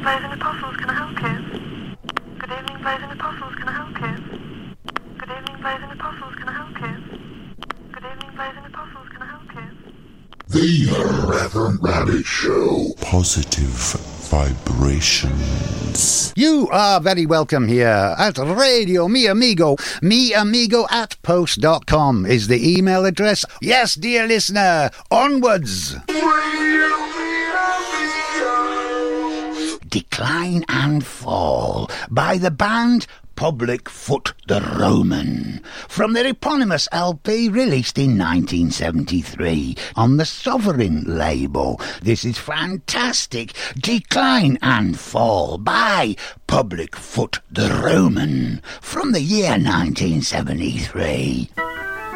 Blazing Apostles, can I help you? Good evening, Blazing Apostles, can I help you? Good evening, Blazing Apostles, can I help you? Good evening, Blazing Apostles, can I help you? The Reverend Rabbit Show. Positive vibrations. You are very welcome here at Radio Mi Amigo. miamigo@post.com is the email address. Yes, dear listener, onwards. Decline and Fall by the band Public Foot the Roman, from their eponymous LP released in 1973 on the Sovereign label. This is fantastic. Decline and Fall by Public Foot the Roman from the year 1973.